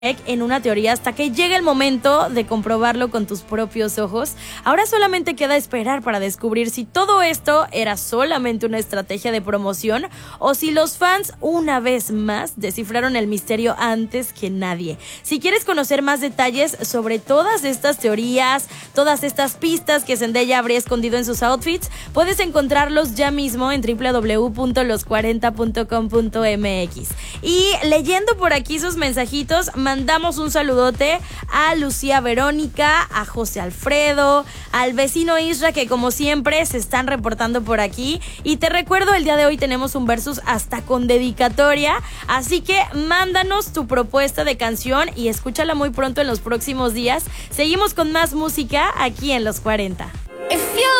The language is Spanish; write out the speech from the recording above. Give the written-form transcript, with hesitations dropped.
en una teoría hasta que llegue el momento de comprobarlo con tus propios ojos. Ahora solamente queda esperar para descubrir si todo esto era solamente una estrategia de promoción o si los fans una vez más descifraron el misterio antes que nadie. Si quieres conocer más detalles sobre todas estas teorías, todas estas pistas que Zendaya habría escondido en sus outfits, puedes encontrarlos ya mismo en www.los40.com.mx. Y leyendo por aquí sus mensajitos, mandamos un saludote a Lucía Verónica, a José Alfredo, al vecino Isra, que como siempre se están reportando por aquí. Y te recuerdo, el día de hoy tenemos un versus hasta con dedicatoria, así que mándanos tu propuesta de canción y escúchala muy pronto en los próximos días. Seguimos con más música aquí en Los 40.